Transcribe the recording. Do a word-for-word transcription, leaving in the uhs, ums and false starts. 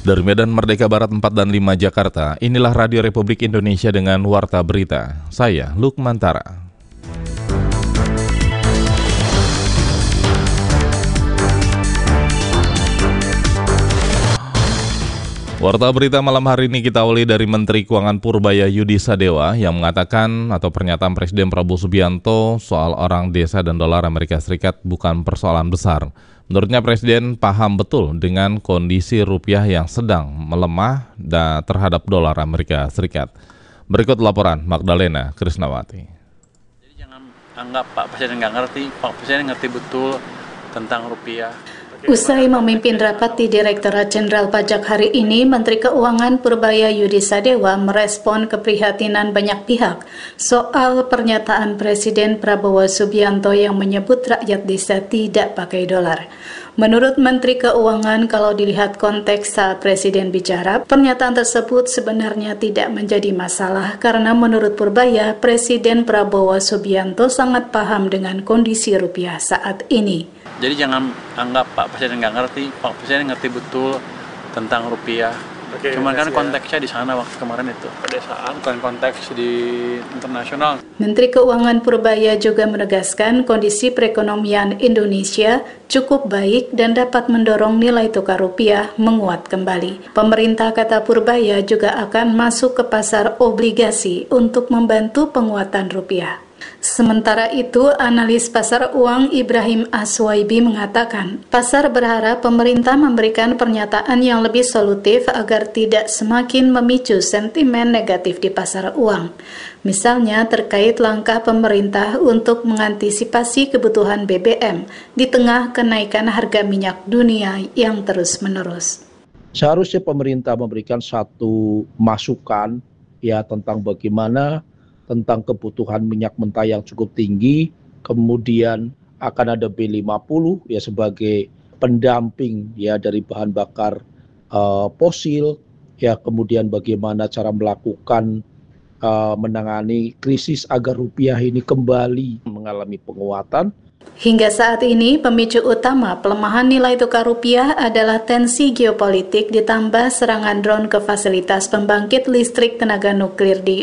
Dari Medan Merdeka Barat empat dan lima Jakarta, inilah Radio Republik Indonesia dengan Warta Berita. Saya Lukman Tara. Warta Berita malam hari ini kita awali dari Menteri Keuangan Purbaya Yudi Sadewa yang mengatakan atau pernyataan Presiden Prabowo Subianto soal orang desa dan dolar Amerika Serikat bukan persoalan besar. Menurutnya Presiden paham betul dengan kondisi rupiah yang sedang melemah dan terhadap dolar Amerika Serikat. Berikut laporan Magdalena Krisnawati. Jadi jangan anggap Pak Presiden nggak ngerti, Pak Presiden ngerti betul tentang rupiah. Usai memimpin rapat di Direktorat Jenderal Pajak hari ini, Menteri Keuangan Purbaya Yudi Sadewa merespon keprihatinan banyak pihak soal pernyataan Presiden Prabowo Subianto yang menyebut rakyat desa tidak pakai dolar. Menurut Menteri Keuangan, kalau dilihat konteks saat Presiden bicara, pernyataan tersebut sebenarnya tidak menjadi masalah karena menurut Purbaya, Presiden Prabowo Subianto sangat paham dengan kondisi rupiah saat ini. Jadi jangan anggap Pak Presiden nggak ngerti, Pak Presiden ngerti betul tentang rupiah. Oke, cuman kan konteksnya di sana waktu kemarin itu pedesaan, bukan konteks di internasional. Menteri Keuangan Purbaya juga menegaskan kondisi perekonomian Indonesia cukup baik dan dapat mendorong nilai tukar rupiah menguat kembali. Pemerintah, kata Purbaya, juga akan masuk ke pasar obligasi untuk membantu penguatan rupiah. Sementara itu, analis pasar uang Ibrahim Aswaibi mengatakan, pasar berharap pemerintah memberikan pernyataan yang lebih solutif agar tidak semakin memicu sentimen negatif di pasar uang. Misalnya terkait langkah pemerintah untuk mengantisipasi kebutuhan B B M di tengah kenaikan harga minyak dunia yang terus-menerus. Seharusnya pemerintah memberikan satu masukan ya tentang bagaimana tentang kebutuhan minyak mentah yang cukup tinggi, kemudian akan ada B lima puluh ya sebagai pendamping ya dari bahan bakar uh, fosil, ya kemudian bagaimana cara melakukan uh, menangani krisis agar rupiah ini kembali mengalami penguatan. Hingga saat ini, pemicu utama pelemahan nilai tukar rupiah adalah tensi geopolitik ditambah serangan drone ke fasilitas pembangkit listrik tenaga nuklir di